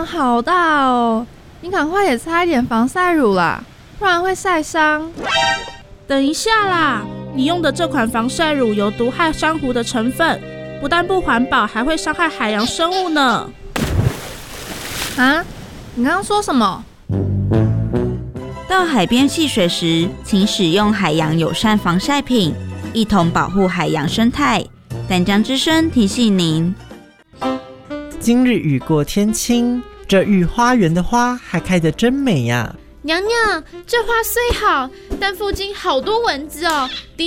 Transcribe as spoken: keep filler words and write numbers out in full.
光好大哦，你赶快也擦一点防晒乳啦，不然会晒伤。 等一下啦，你用的这款防晒乳有毒害珊瑚的成分，不但不环保，还会伤害海洋生物呢。 啊？你刚刚说什么？ 到海边戏水时，请使用海洋友善防晒品，一同保护海洋生态。淡江之声提醒您。 今日雨过天晴，这御花园的花还开得真美呀！ 娘娘，这花虽好，但附近好多蚊子哦，叮